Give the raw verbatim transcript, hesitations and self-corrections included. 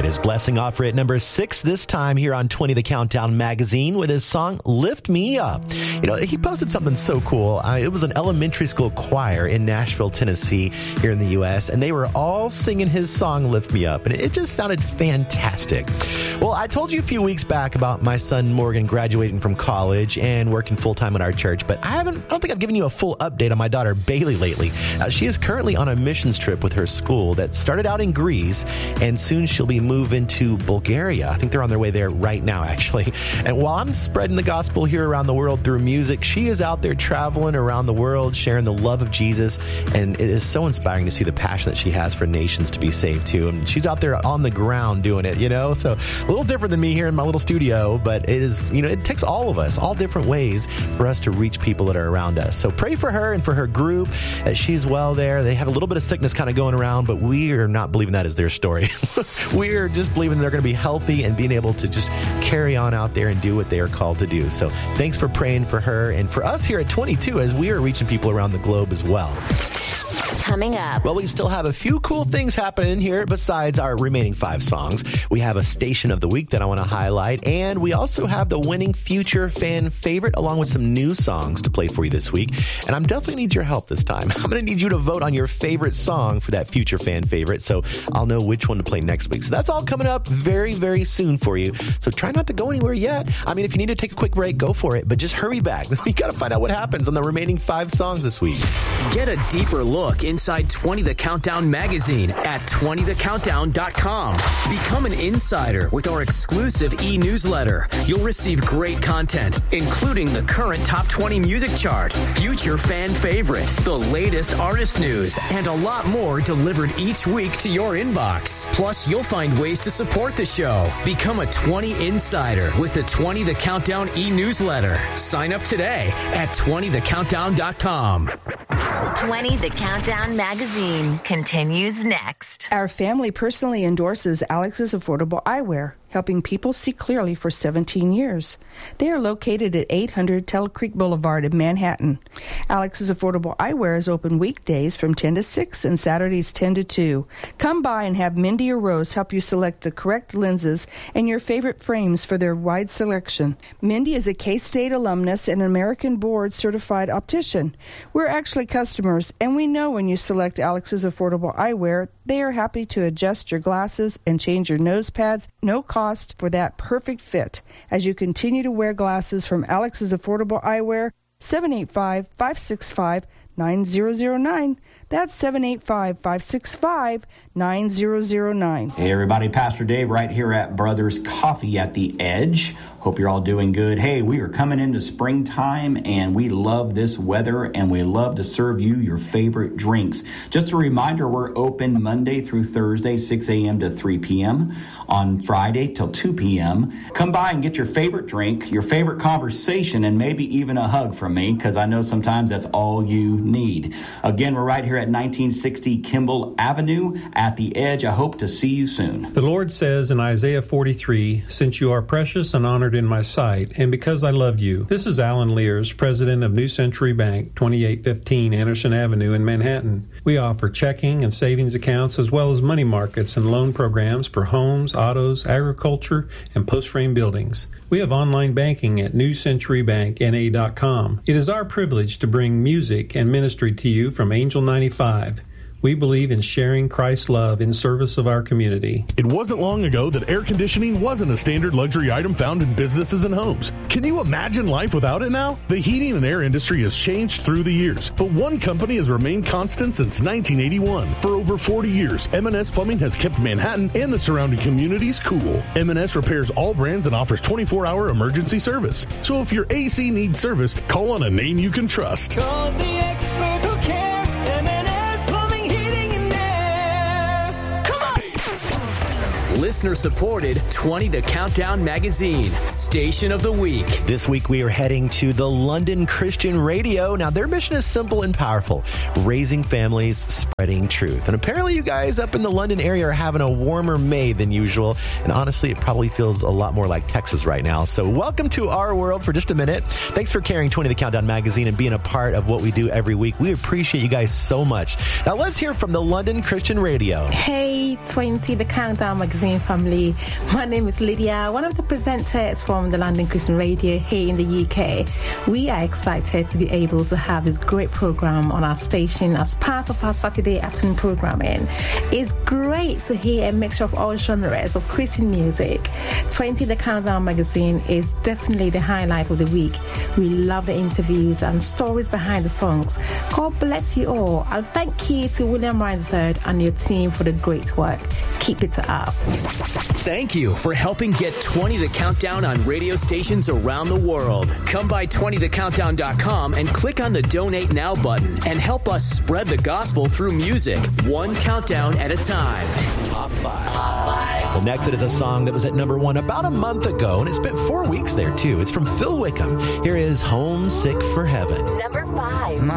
His Blessing Offer at number six this time here on twenty The Countdown magazine with his song Lift Me Up. You know, he posted something so cool. Uh, it was an elementary school choir in Nashville, Tennessee, here in the U S, and they were all singing his song Lift Me Up, and it just sounded fantastic. Well, I told you a few weeks back about my son Morgan graduating from college and working full-time at our church, but I haven't, I don't think I've given you a full update on my daughter Bailey lately. Uh, she is currently on a missions trip with her school that started out in Greece, and soon she'll be moving to Bulgaria. I think they're on their way there right now, actually. And while I'm spreading the gospel here around the world through music, she is out there traveling around the world, sharing the love of Jesus, and it is so inspiring to see the passion that she has for nations to be saved too. And she's out there on the ground doing it, you know, so a little different than me here in my little studio, but it is, you know, it takes all of us, all different ways for us to reach people that are around us. So pray for her and for her group that she's well there. They have a little bit of sickness kind of going around, but we are not believing that is their story. We're just believing they're going to be healthy and being able to just carry on out there and do what they are called to do. So thanks for praying for her and for us here at twenty-two as we are reaching people around the globe as well. Coming up. Well, we still have a few cool things happening here besides our remaining five songs. We have a station of the week that I want to highlight, and we also have the winning future fan favorite along with some new songs to play for you this week. And I'm definitely need your help this time. I'm going to need you to vote on your favorite song for that future fan favorite, so I'll know which one to play next week. So that's all coming up very, very soon for you. So try not to go anywhere yet. I mean, if you need to take a quick break, go for it, but just hurry back. We got to find out what happens on the remaining five songs this week. Get a deeper look inside twenty The Countdown magazine at twenty the countdown dot com. Become an insider with our exclusive e-newsletter. You'll receive great content, including the current top twenty music chart, future fan favorite, the latest artist news, and a lot more delivered each week to your inbox. Plus, you'll find ways to support the show. Become a twenty insider with the twenty The Countdown e-newsletter. Sign up today at twenty the countdown dot com. twenty The Countdown magazine continues next. Our family personally endorses Alex's Affordable Eyewear, helping people see clearly for seventeen years. They are located at eight hundred Tell Creek Boulevard in Manhattan. Alex's Affordable Eyewear is open weekdays from ten to six and Saturdays ten to two. Come by and have Mindy or Rose help you select the correct lenses and your favorite frames for their wide selection. Mindy is a K-State alumnus and an American Board certified optician. We're actually customers, and we know when you select Alex's Affordable Eyewear, they are happy to adjust your glasses and change your nose pads, no cost for that perfect fit. As you continue to wear glasses from Alex's Affordable Eyewear, seven eight five, five six five, nine zero zero nine. That's seven eight five, five six five, nine zero zero nine. Hey everybody, Pastor Dave right here at Brothers Coffee at the Edge. Hope you're all doing good. Hey, we are coming into springtime and we love this weather and we love to serve you your favorite drinks. Just a reminder, we're open Monday through Thursday, six a.m. to three p.m. on Friday till two p.m. Come by and get your favorite drink, your favorite conversation, and maybe even a hug from me, because I know sometimes that's all you need. Again, we're right here at nineteen sixty Kimball Avenue at the Edge. I hope to see you soon. The Lord says in Isaiah forty-three, "Since you are precious and honored in my sight, and because I love you." This is Alan Lears, president of New Century Bank, twenty-eight fifteen Anderson Avenue in Manhattan. We offer checking and savings accounts as well as money markets and loan programs for homes, autos, agriculture, and post-frame buildings. We have online banking at new century bank n a dot com. It is our privilege to bring music and ministry to you from Angel ninety-five. We believe in sharing Christ's love in service of our community. It wasn't long ago that air conditioning wasn't a standard luxury item found in businesses and homes. Can you imagine life without it now? The heating and air industry has changed through the years, but one company has remained constant since nineteen eighty-one. For over forty years, M and S Plumbing has kept Manhattan and the surrounding communities cool. M and S repairs all brands and offers twenty-four hour emergency service. So if your A C needs serviced, call on a name you can trust. Call the expert who cares. Listener-supported twenty The Countdown magazine, station of the week. This week we are heading to the London Christian Radio. Now, their mission is simple and powerful: raising families, spreading truth. And apparently you guys up in the London area are having a warmer May than usual. And honestly, it probably feels a lot more like Texas right now. So welcome to our world for just a minute. Thanks for carrying twenty The Countdown magazine and being a part of what we do every week. We appreciate you guys so much. Now, let's hear from the London Christian Radio. Hey, twenty The Countdown magazine Magazine family. My name is Lydia, one of the presenters from the London Christian Radio here in the U K. We are excited to be able to have this great program on our station as part of our Saturday afternoon programming. It's great to hear a mixture of all genres of Christian music. twenty The Countdown Magazine is definitely the highlight of the week. We love the interviews and stories behind the songs. God bless you all, and thank you to William Ryan the third and your team for the great work. Keep it up. Thank you for helping get twenty The Countdown on radio stations around the world. Come by twenty the countdown dot com and click on the Donate Now button and help us spread the gospel through music, one countdown at a time. Top five. Top five. Well, next it is a song that was at number one about a month ago, and it spent four weeks there, too. It's from Phil Wickham. Here is Homesick for Heaven. Number five. My